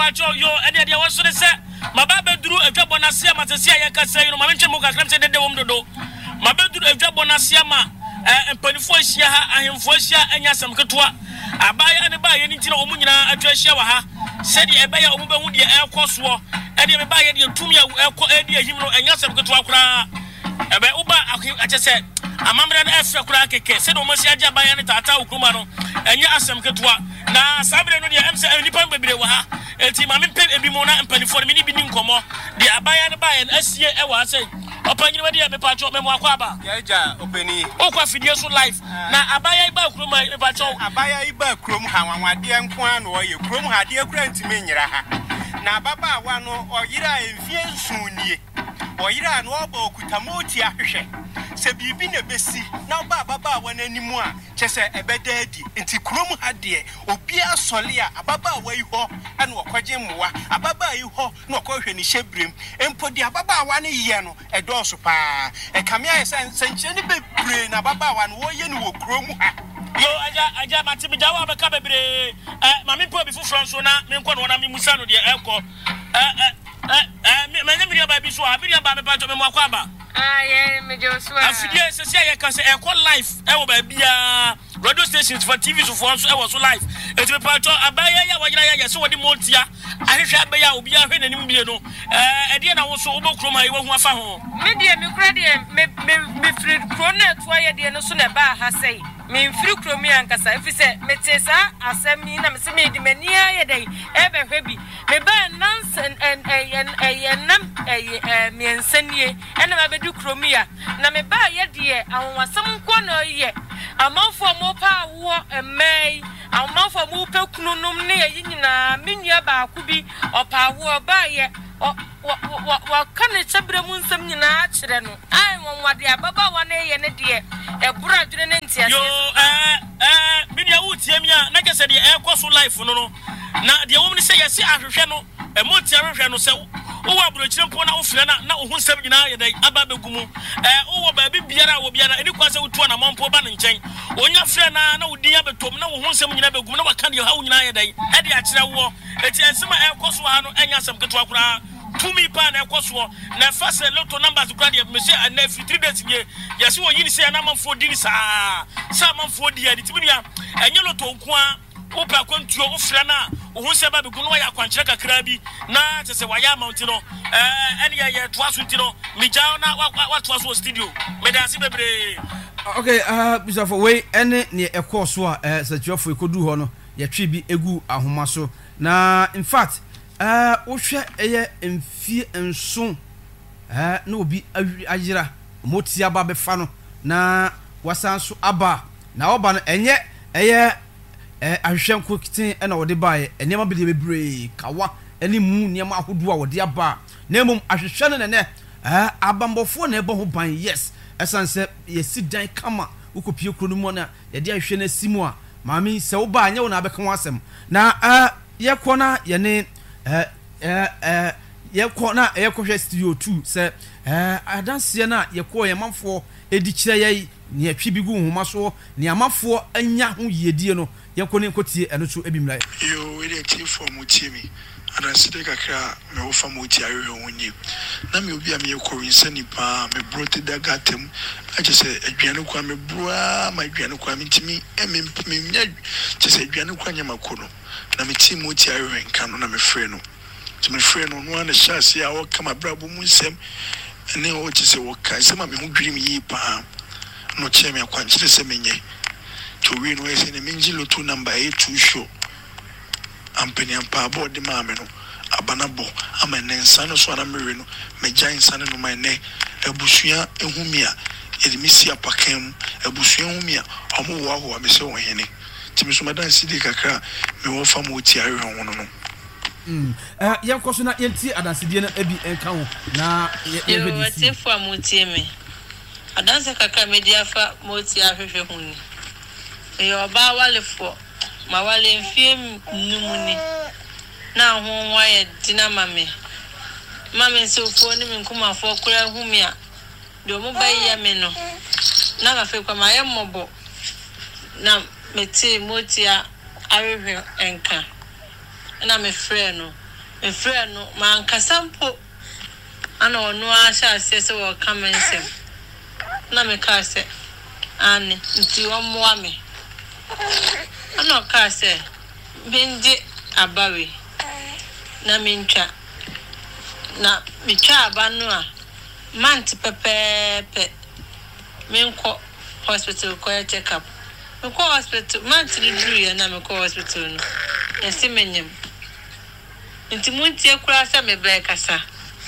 pacho yo ene dia wo so de se mababeduru adwabonase ma sese ayeka sai no ma mentwe mo kakram se dede wom dodo mabeduru adwabonase ma empanifo ahia ha ahemfo ahia anya sam ketoa abaya ne ba ye ni tina omu nyina atwa ahia wa ha sedi ebeya omu behu de ekoso ene me ba ye de tumi eko edi ahim no anya sam ketoa kura ebe uba achese amamre na efre kura keke sedi omu sia agya abaya ne tata okruma no enya asam ketoa na sabre no de emse nipa bebre wa ha enti ma mempe ebi mo na empanifo me ni bi ni nkomo de abaya ne ba ye asie ewa asai opanyini wadi me pacho me mo akwa ba yaja openi okwa fidie so life na abaya iba krom me pacho abaya iba krom ha wanwade nko an wo ye krom ha de kura ntime nyira ha na baba awa no oyira emfie nsunie oyira no oba okutamoti ahwehwe se bibi na besi na baba awa nanimu a chese ebeda adi nti krom ha de obi asole a baba awa yi ho ana okwaje mmoa ababa yi ho na okwahwe ni hyebrem empodi ababa awa ne ye no edoso pa ekamia senche ni bebre na baba awa no wo ye ni wo krom ha yo aja matibi dawa be ka bebre mami po bi fufro so na me nko no na mi musa no de eko me nyamiri ba bi so abiri ba me pacho me mo akwa ba yeah me joshua afidie se se ye ka se eko life e wo ba bia radio stations for TV so for so e wo so life eti me pacho abaya ya wajira ya so wodi montia ahwehwe abaya obi ahwe nanim bie no ede na wo so obokrom ha wo hu afa ho me die me kura die me free kronet wa ye die no so na ba ha sei me free kromi ankasa efise metesa asemi na me se me di mania ye dai ebe hwebi me ba nansen nam me ensanie ena ma bedu kromi a na me ba ye die awonwasam nko na ye amanfo mo pa wo emai amanfo mo pe kununum ne ye nyina menua ba akubi opa wo ba ye wa kane chabre mun sam nyina akire no ai wonwade ababa wa na ye ne de ebura dwene ne ntia yo media wutie mi a na kese de ekoso life no na de wo ne se yesi ahwehwe no emoti ahwehwe no se wo abrochire mpo na wo fira na wo hu sam nyina ye dai aba begumu wo ba biara wo biara eni kwase wuto na mampo ba ne nchen onya fira na wo din abetom na wo hu sam nyina begumu na waka de ha wo nyina ye dai e de akire wo eti ensema ekoso ha no enya sam keto akura tumi pa na ekoso na first lotto numbers kura de me se na 3 days ye yesi wo yini se na mamfo di ni sa mamfo di ya di tibia enye lotto nko a wo pa kwantuo wo fira na wo hu se ba begumu na ya kwankyere kakra bi na tese wa ya amount no ene ye toaso ntino mi jao na wa toaso studio me da si bebre okay bisafo we ene ne ekoso a sachiofo ekodu ho no ye twi bi egu ahoma so na in fact wo hwe eye emfie enso na obi ayira moti aba befa no na wasanso aba na oba no enye eye ahwehwenko kitin na wode baaye enema bede bebre kawa eni mu niam ahodo a wode aba na emom ahwehwe no ne abambofo na ebo ho ban yes esanse yesi dan kama ukopie krono mu na ye de ahwehwe na simu a maami se wo ba anya wo na abeka ho asem na ye kona ye ne ye kona ye kohwe studio 2 se adanse na ye ko ye manfo edi kire ye ne atwi bi gu homa so ne amafo anya ho yedie no ye kone nkotie eno so ebimla yo we dey team for mutimi adanse de kakra me wo fa muti ahwehwe wonyi na me obi a me ko winsani pa me brote daga tem aje se adwane kwa me broa ma adwane kwa me ntimi me nya je se adwane kwa nya makono na me team muti ahwehwe nka no na me frɛ no to me frɛ no no na hyase a wo kama brabo mu nsem ne o je se wo ka se ma me hu dwirim yi pa no che me akwankyere se menye to we no ese ne menji loto number 82 show ampeni ampa board ma me no abanabo amene nsano so na mere no me gyan nsano no ma ne abusua ehumia edimisi apakam abusua ehumia omo wo aho me se wo hene timi so madan sidi kakra me wo fam wo ti ahwe ho no yankoso na yenti adansedie na abi enka ho na ye hwedi fo amutie me adanse kakra media fa moti ahwehwe ho ni yo ba walefo ma wale mfie numuni na ho wa ye dina mame so fo ni nkuma fo kura humia de mo ba ya me no na ma fe kwa ma ye mobo na meti moti ahwehwe enka na me frɛ no me friend no man kasampo ana ono asha se wo kamense na me ka se ani nti omoa me ana ka se benje abawe na mincha na mitwa abanu a manti pepepe menko hospital ko check up menko hospital manti duru ya na menko hospital no yesi menyem nti munti ekura sa me be kasa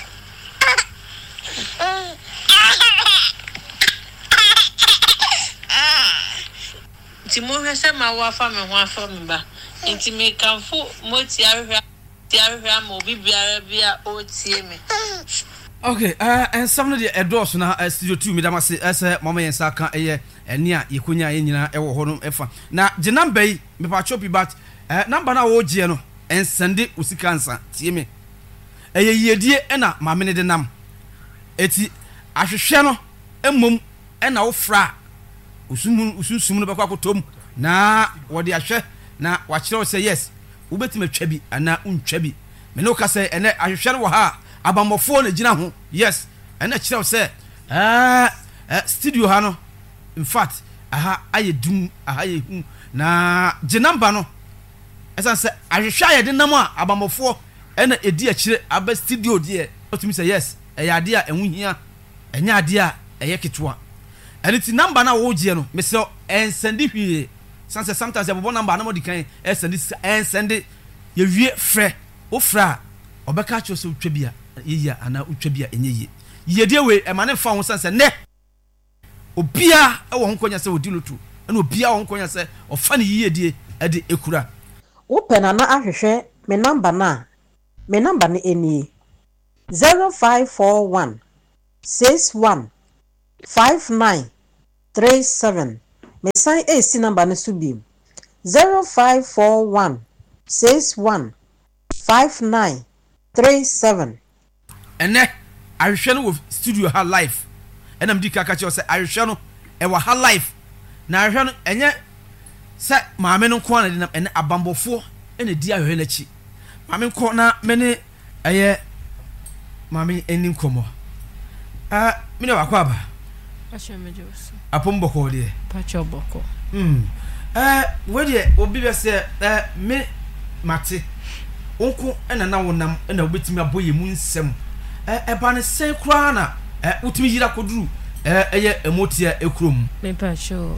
nti mo hwese ma wa fa me ho afa me ba nti me kanfo moti ahwehwa ma obi biara bia o tie me. Okay, and some of the adults na studio 2 me damase ese mama yensa kan eye ene a yekonya ye nyina e wo ho no efa na je number yi me pa chopi but number na wo gie no ensende usika nsa tie me eye yedie na mama ne de nam eti ahwehwe no emom na wo fra usum no bekwa kotom na wo de ahwe na wa kire say yes ubetime twa bi ana untwa bi me no ka say ene ahwehwe no wo ha abamofo na gina ho yes ene kire say studio ha no in fact aha ayedum aha yehu na je number no esan say ahwehwe ayede nam a abamofo ene edi akire aba studio de otumi say yes ade a enhu hia enya ade a eye ketwa ene ti number na wo gie no me say ensendi hwie sanse sometimes e bobo number na mo dikan ensendi ye wie frɛ o fra obeka cho so twa bia ye ana utwa bia enye ye de we e ma ne fa ho sanse ne obia e wo ho konya se odi lotu ene obia wo ho konya se ofa ne ye die e de ekura wo pena na ahwehwe me number na eni 0541 61 5937 me sign AC number na subi 0541 61 5937 ene ahwehwe no wo studio ha live ena mdi kaka che say ahwehwe no e wa ha live na ahwehwe no enye se maame no ko na de ene abambofo ene di ahwehwe na chi maame ko na mene eye maame eni nkomo mine wa kwa aba Ashemejoso apomboko de pachoboko we de obi be se me mate onko ena na wonam ena obetimi aboye mu nsem eba ne sen kura na utimi yira koduru eye emotia ekrom me pacho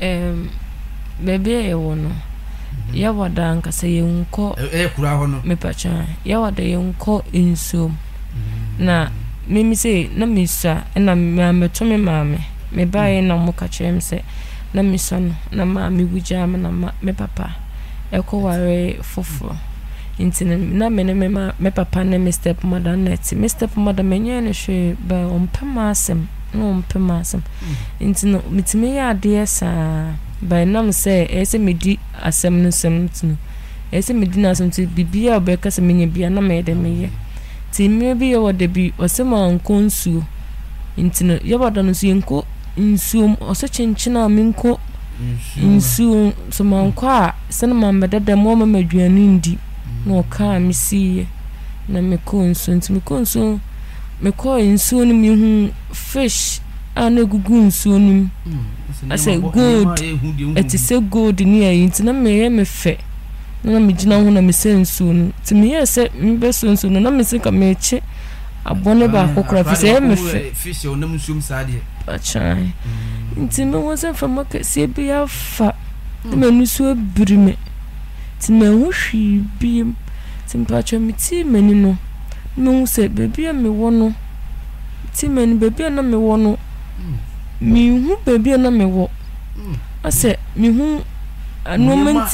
bebe e wono ya wada nkasa ye nko kura ho no me pacho ya wada ye nko insom na mimi se na misa na me mame me bae na mo ka kyerem se na misa no na mame wuja na me papa ekoware foforo intina na me papa na me step mother net me step mother menye ne hwe ba ompema asem no ompema asem intina mitime ya ade sa ba nam se ese medi asem no sem tinu ese medi na asem ti bibia obeka se menye bia na me de meye ti me bi yo de bi osema nkonsu intina yabada no si nko nsuom oso chenchina minko nsuom so mankwa sene mambeda de mo maduanu ndi no ka misiye na mekonsu nti mekonsu meko nsuom ni hu fish ana gugu nsuom ni ase gold etise gold ni ayi ntina meye mefe na me gina ho na me sensu no ti me yese mbe sensu no na me sika me che abone ba kokora fi se me fish o nam sum sade achai nti me wose fa maka se bia fa me nusu abirime ti me ho hwi biem ti mpacho me ti mani no me se bebia me wono ti mani bebia na me wono mi hu bebia na me wo ase mi hu moment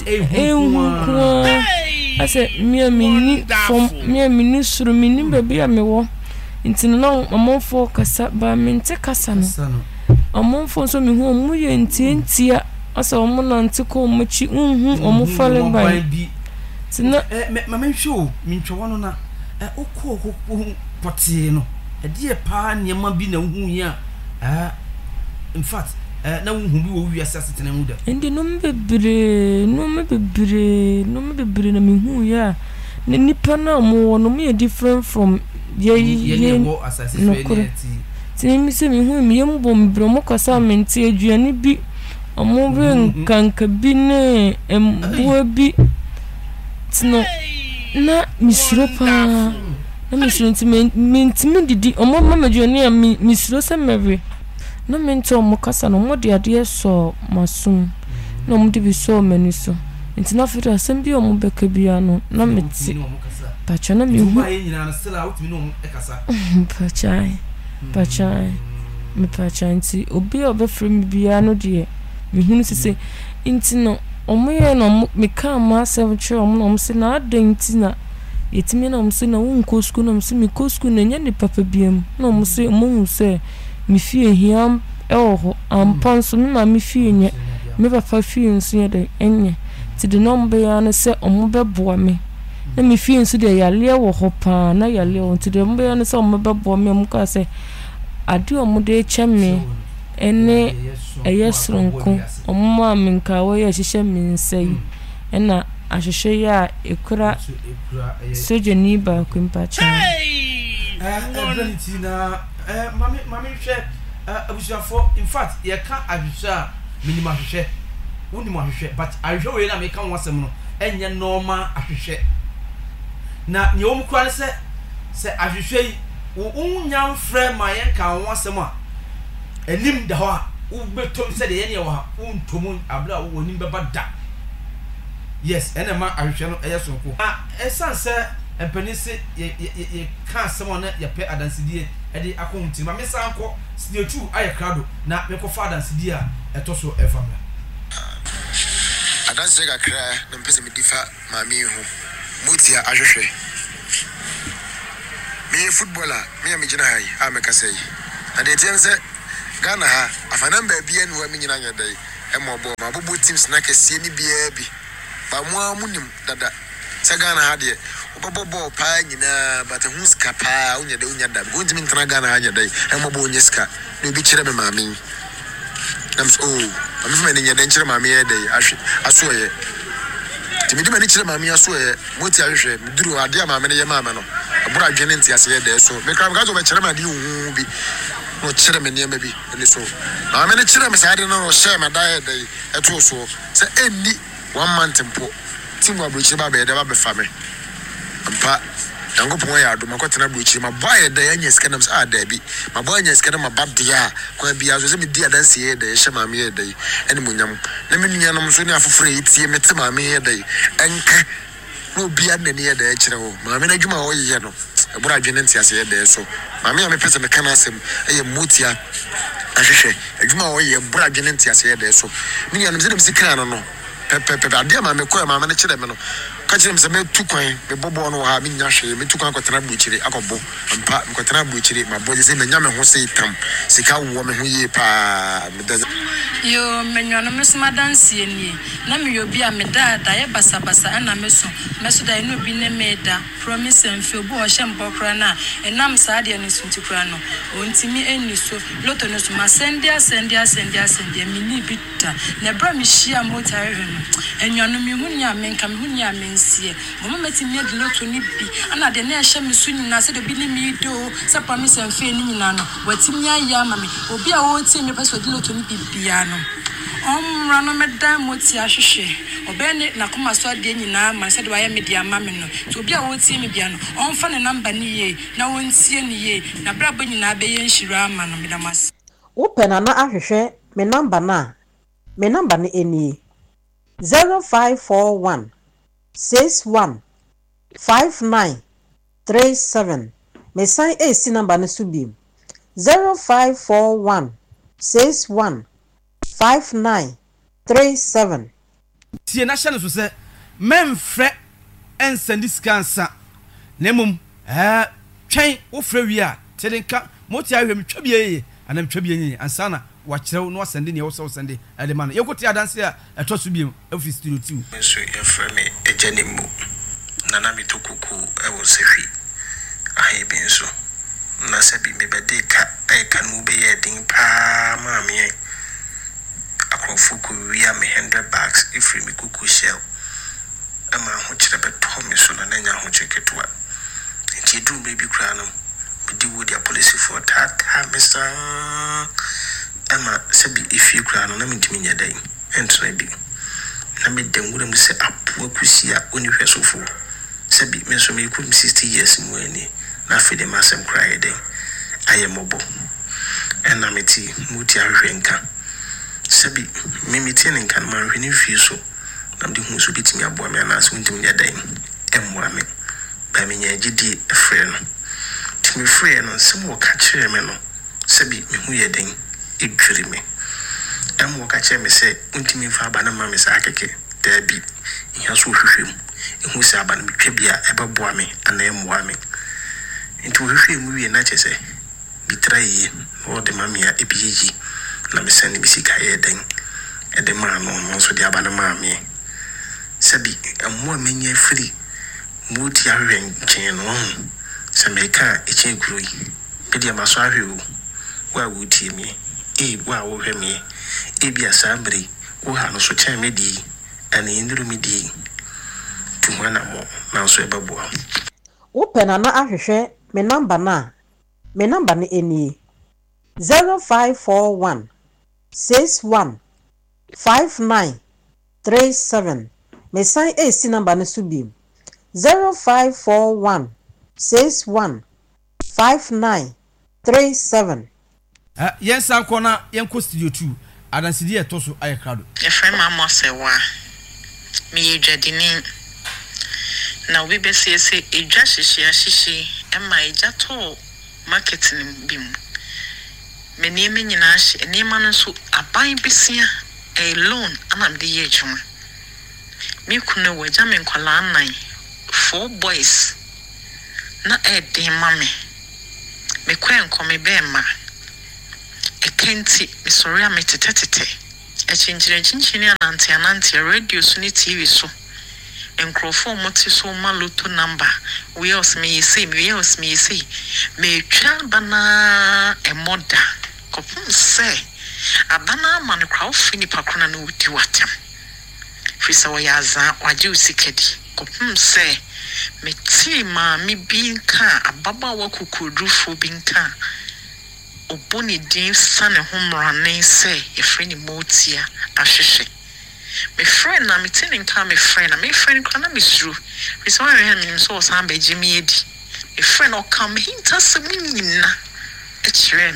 ase mi from mi suru mi bebia me wo intino no amonfo kasa ba mente kasa no amonfo so mi hu mu ye ntientia ase omo na ntiko mo chi omo fale ba tina mama hwo mi ntwo no na okọ poti no de pa niam bi na hu ya in fact na hu bi wo wi asase tena mu da ndi no me bebre na mi hu ya nipa na mo no me different from ye wo asase fe ti mi se mi hu mi yem bom bro mo kwasa menti aduane bi omo be nkanka bi ne emboa bi tino na misuro pa na misuro nti menti didi omo mama aduane a misuro se mewe na mento mo kasa no mo de ade so masum na mo de bi so mani so nti na fira asem bi omo beka bia no na meti pacha na mi hu pacha me pacha nti obi obefre mi bia no de mi hu sese nti no omo ye no me ka ma asem che omo no se na adan nti na yetimi na omo se na won ko school na omo se mi ko school na nya ne papa biam na omo se omo hu se mi fie hiam ho amponso mi ma mi fie nya me papa fie nso ye de enye ti de nombe ya na se omo beboa me na mi fie nso de yale wo ho pa na yale wo ti de nombe ya na se omo beboa me mu ka se ade omo de cheme ene eyesronko omo ma minka wo ye hihye mi nsai ena ahwehwe ya ekura sojeni ba kwempacha na mami hwe abusuafo in fact ye ka ahwehwe minima hwehwe woni mo ahwehwe but ahwehwe we na me ka wonsem no enye normal ahwehwe na nye om kwa se ahwehwe unya mfrɛ ma ye ka wonsem a enim da ho a wo betom se de ye ne wo ha untom abla wo nim beba da yes ene ma ahwehwe no eye sonko esanse empenise ye ka asem na ye pe adansidie ede akonti ma me sanko studio 2 aye krado na me ko fa adansidie a etoso efamla adanse ga kra na mpese me difa ma mi hu mutia ahwehwe me footballer me ya me gina hai a me kasai na de tiense Ghana ha afana mba bia no wa me nyina nya dai e mo bo ma bobo teams na kese ni bia bi ba mo amunim dada se Ghana ha de obobo pa nyina but hu ska pa unya de unya da go ntimi ntana Ghana ha nya dai e mo bo unya ska no bi kire me maami nam so am fi me nya den kire maami e dai asoye timi de me ni kire maami asoye moti ahwehwe miduru ade maami ne ye maami no abura adwene nti ase ye dai so me kram ga zo be kire maadi hu bi no kire me niam bi ni so maami ne kire me saade no share me dai dai eto so se enni 1 month mpo timu abrochi ba be da ba fa me ampa yango pon ya do makotena abrochi ma boy da yanya skanam sa da bi ma boy nya skanam ma babdia kwa bia so se me di adanse ye da ye hye me ye da ene munyam na me nuanom so ne afoforo etie me te ma me ye da enka no bia na ne ye da kire ho ma me na dwuma ho ye no ebura adwene ntiase ye da so ma me ya me pese me kana asem eye mutia ahwehwe adwuma ho ye ebura adwene ntiase ye da so me nuanom se dem sikra no pepe adia ma me ko ma me ne kire me no ka kire me se me tukwan me bobo no ha me nya hwe me tukwan akotena buchire akobo ampa me kotena buchire ma boje se me nya me ho se itam sika wo me ho ye pa me da yo me nwana me sma dance ni na me yo bi a me da ye basa na me so da no bi ne me da promise and feel bo o shempo kra na enam sa de no sunti kra no ontimi eni so loto no so ma sendia me ni bita na bra me hia mota hwe no enwanu me hu nya me nka me hu nya me nsie mo metimi de loto ni bi ana de na hye me so nyina se de bi ni mi do se promise and feel ni nyina no watimi aya ma me obi a wo ti me peso de loto ni bibia no rano meda moti ahwehwe obene na koma so ade nyina ma se de wa ya media ma me no to obi a wo tie me bia no onfa ne number ni ye na wontie ni ye na brabo nyina be ye nhira ama no medamas wo pena na ahwehwe me number ni eni 0541 61 5937 me sign AC number ni subi 0541 61 5937 tie na hye no so se memfrɛ ensandi scansa nemum twen wo frɛ wi a tedenka moti ahwem twabie anam twabie nyi ansana wa kyerɛw no sende ne wo so sende ade man yekote adanse a ɛtɔ so biem afi studio 2 so yɛfrɛ me ejanemu nana mitokuku ɛwɔ sehwi ahe bi nso na sabi me bedeka ɛka no be yɛ din pa maame akrofuku wi am 100 bags if me kuku shell ama ho kyerɛ beto me so na nya ho cheketua nti do baby kra no di wo dia police for that Mr. Ama sabi ifi kra no na mentimi nya dan entra bi na me dem wo dem se apo akusia oni hwesofo sabi me so me ku 60 years mu ani na fe dem asem kra yeden ayemobo ena meti muti ahwenka sabi mimiti nkan ma hweni fi so na de hu so bitimi abo me na so ntimi nya dan emwa me ba me nya gidi efre no timi free no nsem wo ka kire me no sabi me hu yeden edwiri me wo ka kire me se ntimi fa ba na ma me sa akeke da bi ihia so hwehwem ehu se aba na metwa bia ebeboa me ana emwa me nti hwehwem wie na chese bitraye no de mamia ebiyi na me sene bisika yeden ede ma no so de aba na ma me sabi ammo menye free muti ahwen chen no se meka eche groi bidi amaso ahwe wa wuti mi wa wo hwe mi bia sabri wo ha no so chen me di ani nduru mi di tumana mo na so ebabo wo pena na ahwehwe me number ni eni 0541 61 5937 me sign AC number ni subim 0541 61 5937 yes ankona yenko studio 2 adansidi etoso ayekrado efrem amosewa mi yedwadini na obi besiese edwa hihie ema ejato marketing bim menime nyina hye enema no so aban besia a loan anam de ye chuma mi kunu waja men kwala nan 4 boys na eden mame me kwen kome be ma ekenti me sorry am tetetete chinchini ananti radio so ni TV so enkrofo moti so maluto number we else me say me twa bana e moda kopum say abana man kwa ofini pakuna no uti watam fisa wayaza waje usikedi kopum say me tima mi binka ababa wa kukudufu binka oboni din sane homrane say efreni motia ahwehwe my friend na me telling come my friend kana misru fisa wa him so samba jimi edi a friend or come hinta semina echire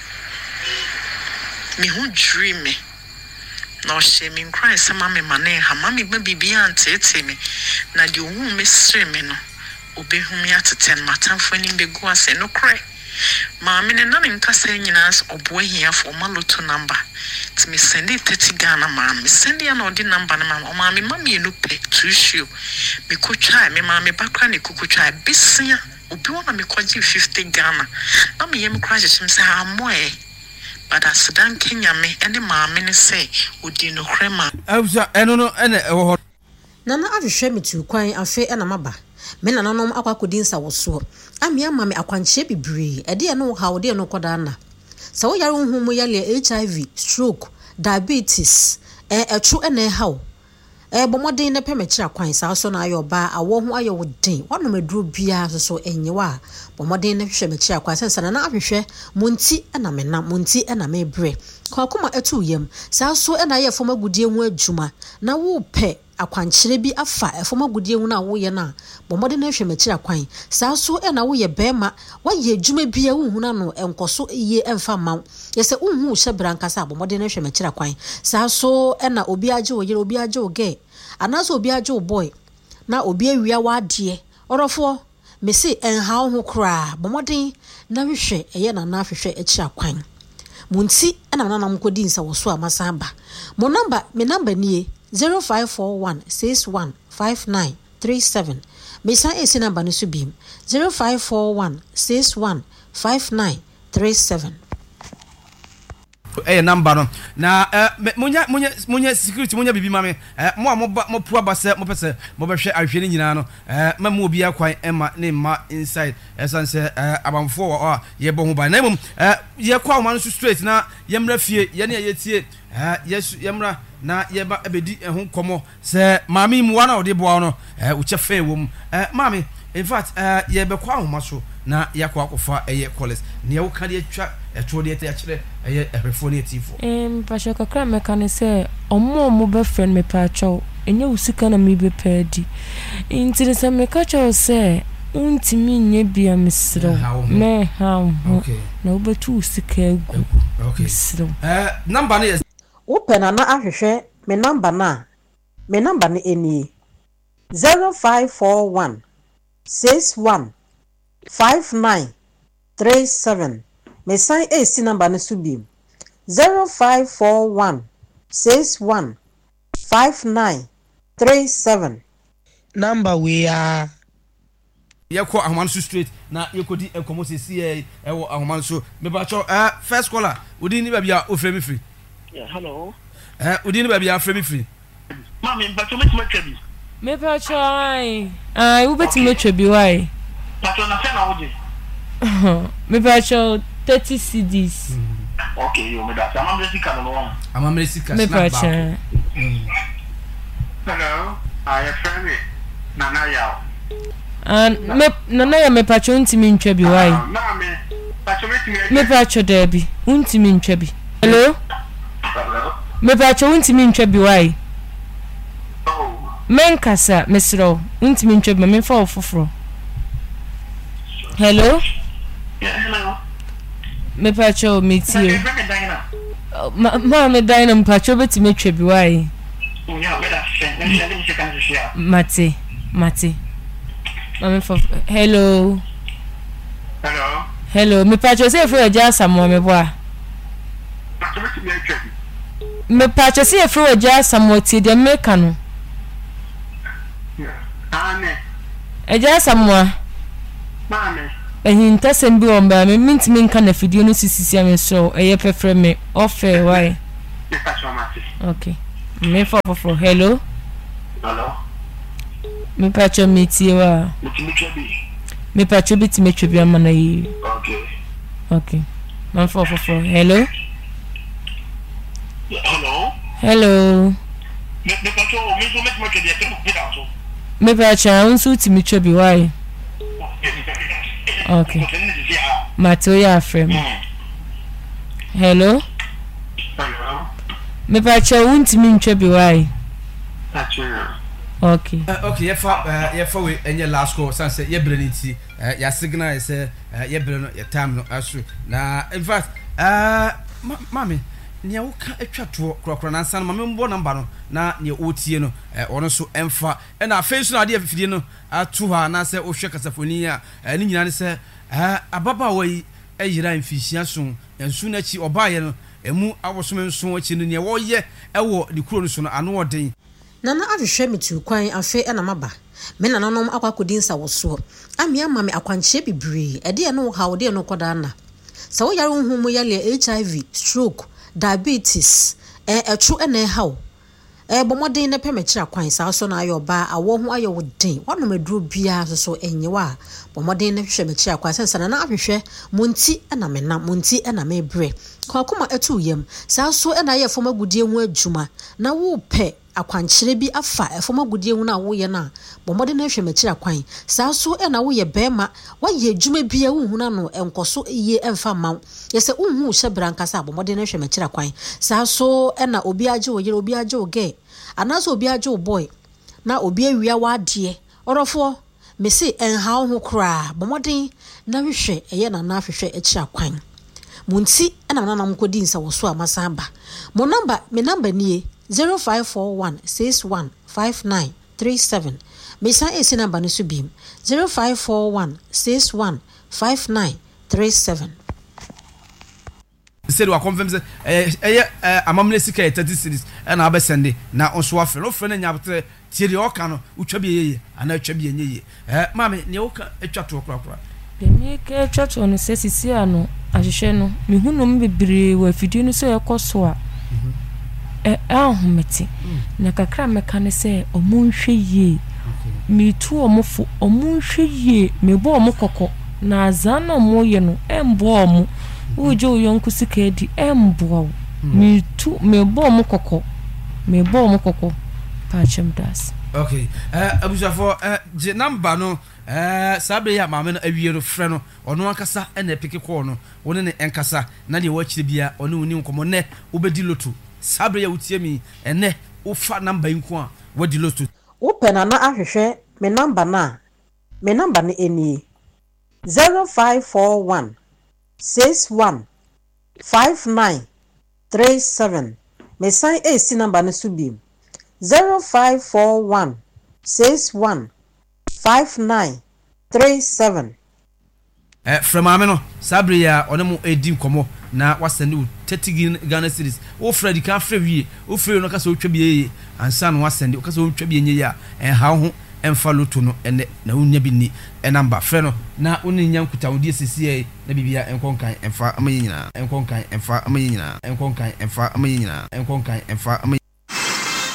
me hu dream me no shame in Christ sama me mane ha mami ba bibia antete me na de hu me sre me no obehu me ateten matamfo ni begu ase no kre maami ne nan nkasa nyina obo ahia for maloto number ti me send 30 Ghana maami send ya na odi number na maami mami enu pe tuishio me kotwa me maami bakra ne kokotwa bisia obi wona me kwaji 50 Ghana na me yem kra hyehyem se ha moe but asedan Kenya me ene maami ne se odi no krema abusa eno no ene ewo nana ahwehwe metu kwan afe ena maba me nananom akwakodin sa woso amia mame akwanche bibre ede no ha ode no kodana sa wo yare humu yale HIV stroke diabetes echu ene hawo bomodin ne pemechira kwan sa so na ayoba awo ho ayowodin wono meduro bia so enyewa bomodin ne hwehwe mechira kwan sensa na ahwehwe munti ena mena munti ena mebre kwakoma etu yem sa so ena ye foma gudie hu adwuma na wo pe akwankyere bi afa efoma gudie hu na wo ye na bomode na hwe mechira kwan sa so e na wo ye bema wa ye adwuma bia wo hu na no enkoso ye emfa maw yese unhu hye brankasa bomode na hwe mechira kwan sa so e na obi age wo yere obi age wo ge anaso obi age wo boy na obi awia wa ade orofo mesi enha ho kra bomode na hwe eye na na hwehwe echira kwan munti na nanam kodi nsa wo so amasamba mo number me number nie 0541615937 Mesa esi number ni subim 0541615937 number no na munya security munya bibi mame mo pua base mo pese mo behwe ahwe ni nyina no mamu obi akwan ema ne ma inside esanse abamfo ye bo ho ba na mum ye kwa ma no straight na yemra fie ye ne ye tie yes yemra na yeba ebedi ho komo se maami mu wana ode boa no wo chefe wom maami in fact yebe kwa ahoma so na yakwa akofa eye college ne wo ka de atwa etwo de ta kire eye ehwefo ne tifo pasha kakra meka ne se omo be friend me pa cho enye usika na mi be pedi intire se meka cho se untimi nye bia misro me ha na obetu usika egu misro number ne open na ahwehwe me number ne eni 0541 61 5937 me sign AC number ne subi 0541 61 5937 number we are yako ahmanso straight na yekodi ekomo sesi ewo ahmanso me ba cho first caller udi ni ba bia ofremi free hello udi ni ba bia ofremi free mama me ba cho metwabi me ba cho ai u beti metwabi why pato na fe na wodi me ba cho 30 CDs okay yo me da amamre sika me ba cho hello I am Nana Yao. Nana ya me pacho ntimi ntwabi why? Me pacho debi, ntimi ntwabi. Hello? Me pacho ntimi ntwabi why? Menkasa mesro, ntimi ntwabi me fa ofoforo. Hello? Hello. Me pacho metio. Ma me dina me pacho beti me ntwabi why? Mate. Mami for hello. Me pacho say for ja samo me boa. Me pacho say for ja samo ti de meka no. Eja samo. Mami. Ehinta sembi omba me mintimi nka na video no sisisi ame so eye pefre me offer why? Okay. Me for hello. Hello. Me pacho metie wa. Me pacho biti metwebi amana yi. Okay. Man for hello. Hello. Me pacho me so metwebi e te pida so. Me pacho unsu ti metwebi why? Okay. Mato ya frame. Hello. Me pacho untimi ntwebi why? Okay. Okay, yefa we enye last call sanse ye breniti ya signal say ye breno ye time no asu na in fact mami ne wo ka atwa to krokro na nsan mami mbo number no na ne otie no ono so emfa na face no ade afidie no atu ha na say ohwe kasafoni a ni nyina ne say ababa wai eyira mfisia so ensu na chi obaye no emu awosom nso achi no ne wo ye ewo di kuro no so no ano oden Nana ahwehwe metu kwan afe na maba me nananom akwakodin sa woso amia mame akwanche bibre ede no ha wode no koda na sa wo yare humu yale HIV stroke diabetes echu ene hawo bomodin ne pemekira kwan sa so na ayoba awo ho ayo wodin wono maduro bia so enyewa bomodin ne hwehwe mekira kwan sensa na ahwehwe munti na mena munti na mebre kwakoma etu yem sa so na ye foma gudie hu adwuma na wo pe akwankyere bi afa efoma gudie hu na wo ye na bomode na hwe mekira kwan saa so na wo ye bema wa ye adwuma bia hu na no enkoso ye emfa maw yese hu hye brankasa bomode na hwe mekira kwan saa so na obi age wo ye obi age wo ge anaso obi age wo boy na obi awia wa ade orofo mesi enha ho kra bomode na hwe eye na na hwehwe ekira kwan munti na nana mkodi nsa woso amasamba mo number nie 0541615937 mesa esi number no so bim 0541615937 said we confirm say amamle sika 30 series na abesende na onso afre no fre na nyabte tieri oka no utwa bi yeye ana utwa bi yenye mame ne oka etwa to krakra bemi ke etwa to no sesisi ano ahwehwe no mehunu mbebire wa fidie no so yekoso a ahumeti na kakra meka ne se omunhwe ye mitu omufo omunhwe ye mebo omukoko na azana omoye no embo omu uje uyonku sika edi embo mitu mebo omukoko me bo mo kokko pa chem das okay abusafo je number no sabe ya maame no awie no frɛ no ɔno ankasa na epeke call no woni ne enkasa na de wɔkyire bia ɔne woni nkomo ne obedi loto sabe ya utie mi ene ufa number nko a wadi loto open na ahwehwɛ me number na me number ne eni 0541 61 5937 me sign AC number ne subi 0541 61 5937 from ameno sabre ya onemo edi nkomo na wasende 30 Ghana cedis o Freddy kan frɛ wie o frɛ no kasa o twa biye ansa no wasende o kasa o twa biye nye ya ha ho emfa loto no ene na unya bi ni number frɛ no na oni nya nkuta wodi sisi na bibia enkonkan emfa amaye nyina enkonkan emfa amaye nyina enkonkan emfa amaye nyina enkonkan emfa amaye